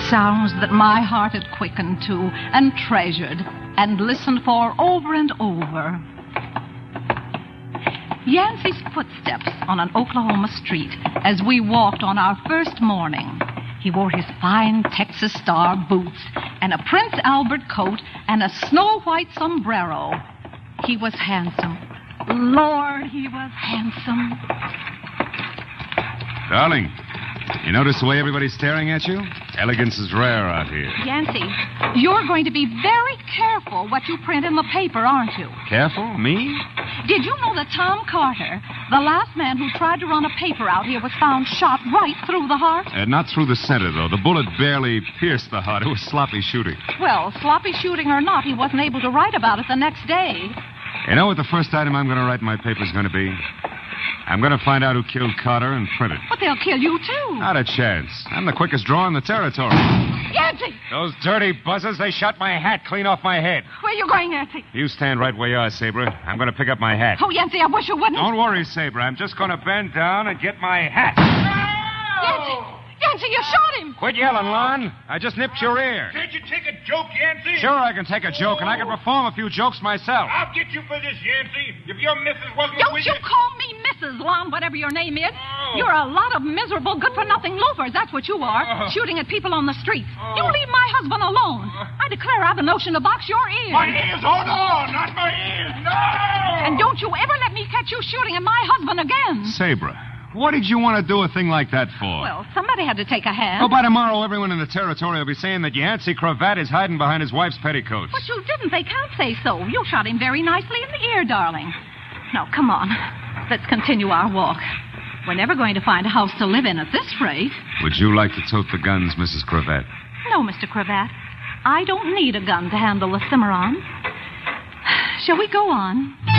Sounds that my heart had quickened to and treasured and listened for over and over. Yancey's footsteps on an Oklahoma street as we walked on our first morning. He wore his fine Texas Star boots and a Prince Albert coat and a snow-white sombrero. He was handsome. Lord, he was handsome. Darling, you notice the way everybody's staring at you? Elegance is rare out here. Yancey, you're going to be very careful what you print in the paper, aren't you? Careful? Me? Did you know that Tom Carter, the last man who tried to run a paper out here, was found shot right through the heart? Not through the center, though. The bullet barely pierced the heart. It was sloppy shooting. Well, sloppy shooting or not, he wasn't able to write about it the next day. You know what the first item I'm going to write in my paper is going to be? I'm going to find out who killed Carter and print it. But they'll kill you, too. Not a chance. I'm the quickest draw in the territory. Yancey! Those dirty buzzers, they shot my hat clean off my head. Where are you going, Yancey? You stand right where you are, Sabre. I'm going to pick up my hat. Oh, Yancey, I wish you wouldn't. Don't worry, Sabre. I'm just going to bend down and get my hat. Yancey! Yancey, you shot him! Quit yelling, Lon. I just nipped your ear. Can't you take a joke, Yancey? Sure, I can take a joke, and I can perform a few jokes myself. I'll get you for this, Yancey. If your missus wasn't Don't with you call me Mrs. Lon, whatever your name is. Oh. You're a lot of miserable, good-for-nothing loafers. That's what you are. Shooting at people on the streets. You leave my husband alone. I declare I've a notion to box your ears. My ears? Oh, no, not my ears. No! And don't you ever let me catch you shooting at my husband again. Sabre, what did you want to do a thing like that for? Well, somebody had to take a hand. Oh, by tomorrow, everyone in the territory will be saying that Yancey Cravat is hiding behind his wife's petticoats. But you didn't. They can't say so. You shot him very nicely in the ear, darling. Now, come on. Let's continue our walk. We're never going to find a house to live in at this rate. Would you like to tote the guns, Mrs. Cravat? No, Mr. Cravat. I don't need a gun to handle the Cimarron. Shall we go on?